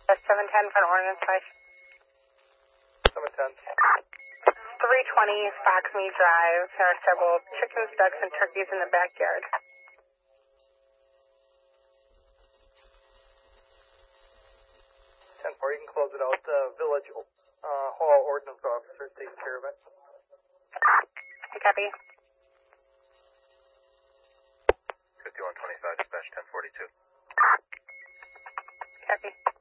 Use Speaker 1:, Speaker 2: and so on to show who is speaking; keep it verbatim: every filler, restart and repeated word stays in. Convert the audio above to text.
Speaker 1: That's seven ten for an ordinance five.
Speaker 2: seven ten.
Speaker 1: three twenty Foxme Drive. There are several chickens, ducks, and turkeys in the backyard.
Speaker 2: ten four, you can close it out. The village uh, hall ordinance officer is taking care of it.
Speaker 1: Copy.
Speaker 3: fifty-one twenty-five, dispatch ten forty-two.
Speaker 1: Copy.